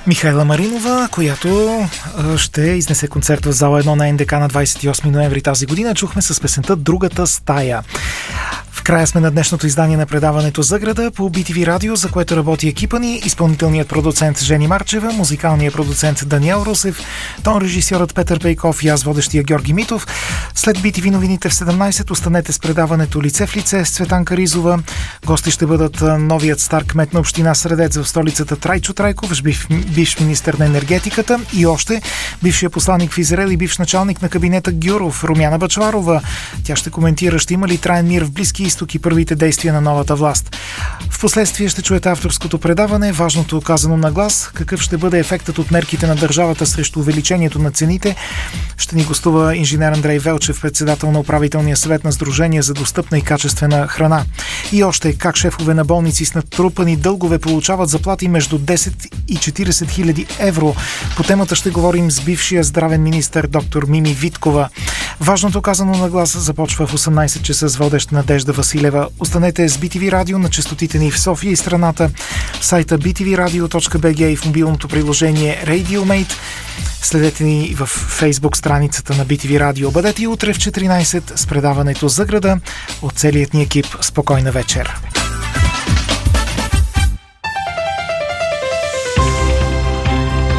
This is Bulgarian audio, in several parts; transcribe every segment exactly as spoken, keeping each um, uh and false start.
Михайла Маринова, която ще изнесе концерт в зала едно на Ен Де Ка на двадесет и осми ноември тази година. Чухме с песента "Другата стая". В края сме на днешното издание на предаването "За града" по Би Ти Ви Радио, за което работи екипа ни, изпълнителният продуцент Жени Марчева, музикалният продуцент Даниел Русев, тон режисьорът Петър Пейков и аз, водещия Георги Митов. След Би Ти Ви новините в седемнадесет останете с предаването "Лице в лице" с Цветанка Ризова. Гости ще бъдат новият стар кмет на община Средец в столицата Трайчо Трайков, бивш министър на енергетиката, и още бившия посланик в Израел и бивш началник на кабинета Гюров Румяна Бъчварова. Тя ще коментира ще има ли траен мир в Близкия изток и първите действия на новата власт. Впоследствие ще чуете авторското предаване, важното казано на глас, какъв ще бъде ефектът от мерките на държавата срещу увеличението на цените. Ще ни гостува инженер Андрей Велчев, председател на управителния съвет на Сдружение за достъпна и качествена храна. И още как шефове на болници с натрупани дългове получават заплати между десет и четиридесет хиляди евро. По темата ще говорим с бившия здравен министър доктор Мими Виткова. Важното казано на глас започва в осемнадесет часа с водещ Надежда Василева. Останете с Би Ти Ви Радио на честотите ни в София и страната, в сайта би ти ви радио точка би джи и в мобилното приложение RadioMate. Следете ни в Фейсбук страницата на Би Ти Ви Радио. Бъдете и утре в четиринадесет с предаването "За града" от целият ни екип. Спокойна вечер!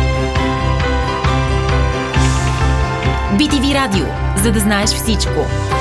Би Ти Ви Радио, за да знаеш всичко.